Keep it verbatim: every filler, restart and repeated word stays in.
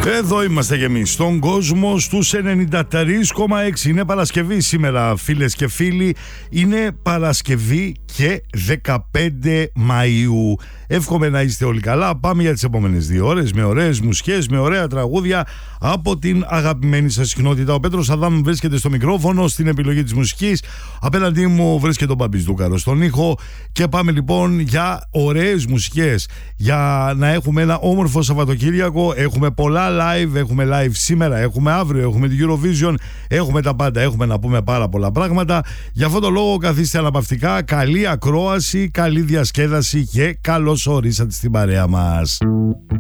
Εδώ είμαστε κι εμείς, στον κόσμο στους ενενήντα τρία κόμμα έξι. Είναι Παρασκευή σήμερα, φίλες και φίλοι. Είναι Παρασκευή και δεκαπέντε Μαΐου. Εύχομαι να είστε όλοι καλά. Πάμε για τις επόμενες δύο ώρες με ωραίες μουσικές, με ωραία τραγούδια από την αγαπημένη σας συχνότητα. Ο Πέτρος Αδάμ βρίσκεται στο μικρόφωνο, στην επιλογή της μουσικής. Απέναντί μου βρίσκεται ο Μπαμπής Δούκαρος στον ήχο. Και πάμε λοιπόν για ωραίες μουσικές, για να έχουμε ένα όμορφο Σαββατοκύριακο. Έχουμε πολλά live, έχουμε live σήμερα, έχουμε αύριο, έχουμε την Eurovision, έχουμε τα πάντα, έχουμε να πούμε πάρα πολλά πράγματα. Γι' αυτόν τον λόγο καθίστε αναπαυτικά, καλή ακρόαση, καλή διασκέδαση και καλώς ορίσατε στην παρέα μας.